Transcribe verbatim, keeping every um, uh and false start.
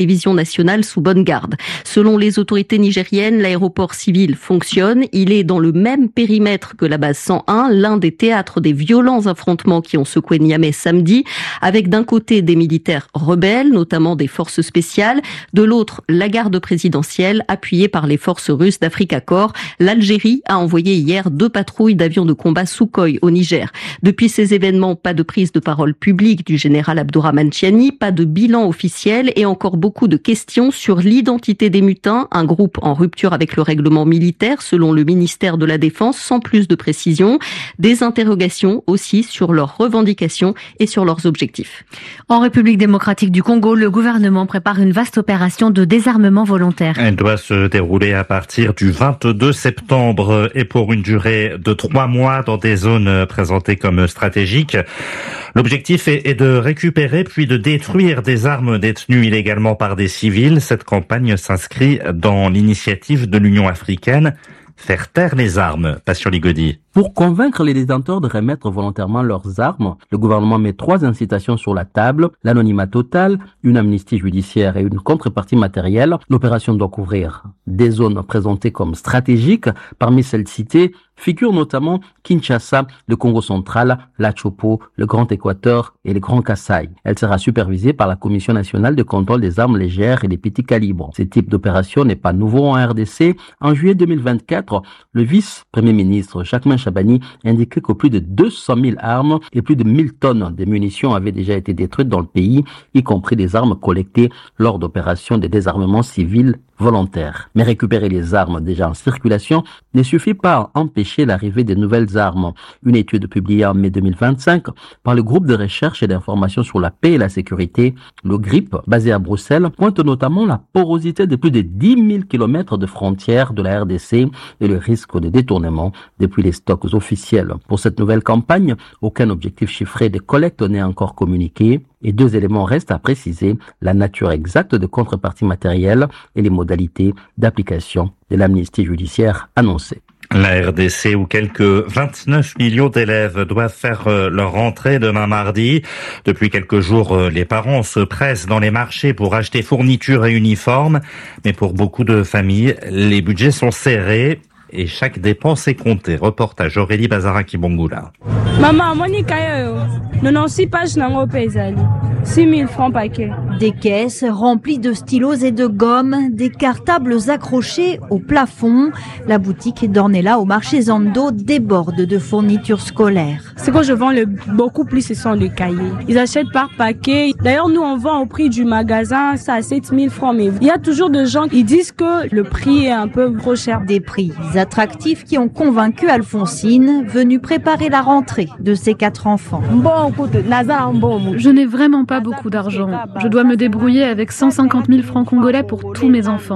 télévision nationale sous bonne garde. Selon les autorités nigériennes, l'aéroport civil fonctionne. Il est dans le même périmètre que la base cent un, l'un des théâtres des violents affrontements qui ont secoué Niamey samedi, avec d'un côté des militaires rebelles, notamment des forces spéciales, de l'autre la garde présidentielle appuyée par les forces russes d'Africa Corps. L'Algérie a envoyé hier deux patrouilles d'avions de combat Sukhoi au Niger. Depuis ces événements, pas de prise de parole publique du général Abdourahmane Tiani, pas de bilan officiel et encore beaucoup de questions sur l'identité des mutins, un groupe en rupture avec le règlement militaire selon le ministère de la Défense, sans plus de précision. Des interrogations aussi sur leurs revendications et sur leurs objectifs. En République démocratique du Congo, le gouvernement prépare une vaste opération de désarmement volontaire. Elle doit se dérouler à partir du vingt-deux septembre et pour une durée de trois mois dans des zones présentées comme stratégiques. L'objectif est de récupérer puis de détruire des armes détenues illégalement par des civils. Cette campagne s'inscrit dans l'initiative de l'Union africaine Faire taire les armes. Passion Ligodi. Pour convaincre les détenteurs de remettre volontairement leurs armes, le gouvernement met trois incitations sur la table, l'anonymat total, une amnistie judiciaire et une contrepartie matérielle. L'opération doit couvrir des zones présentées comme stratégiques. Parmi celles citées figurent notamment Kinshasa, le Congo central, la Chopo, le Grand Équateur et le Grand Kasaï. Elle sera supervisée par la Commission nationale de contrôle des armes légères et des petits calibres. Ce type d'opération n'est pas nouveau en R D C. En juillet deux mille vingt-quatre, le vice-premier ministre Jacquemain Chabani indiquait que plus de deux cent mille armes et plus de mille tonnes de munitions avaient déjà été détruites dans le pays, y compris des armes collectées lors d'opérations de désarmement civil volontaire. Mais récupérer les armes déjà en circulation ne suffit pas à empêcher l'arrivée de nouvelles armes. Une étude publiée en mai deux mille vingt-cinq par le groupe de recherche et d'information sur la paix et la sécurité, le GRIP, basé à Bruxelles, pointe notamment la porosité de plus de dix mille kilomètres de frontières de la R D C et le risque de détournement depuis les stocks officiels. Pour cette nouvelle campagne, aucun objectif chiffré de collecte n'est encore communiqué. Et deux éléments restent à préciser, la nature exacte de contrepartie matérielle et les modalités d'application de l'amnistie judiciaire annoncée. La R D C où quelques vingt-neuf millions d'élèves doivent faire leur rentrée demain mardi. Depuis quelques jours, les parents se pressent dans les marchés pour acheter fournitures et uniformes. Mais pour beaucoup de familles, les budgets sont serrés et chaque dépense est comptée. Reportage Aurélie Bazara-Kibongula. Maman, Monica, quatre-vingt-six pages n'en paysan. six mille francs paquet. Des caisses remplies de stylos et de gommes, des cartables accrochés au plafond. La boutique d'Ornella au marché Zando déborde de fournitures scolaires. Ce que je vends le, beaucoup plus, ce sont les cahiers. Ils achètent par paquet. D'ailleurs, nous, on vend au prix du magasin, ça à sept mille francs. Mais il y a toujours des gens qui disent que le prix est un peu trop cher. Des prix attractifs qui ont convaincu Alphonsine, venue préparer la rentrée de ses quatre enfants. Je n'ai vraiment pas beaucoup d'argent. Je dois me débrouiller avec cent cinquante mille francs congolais pour tous mes enfants.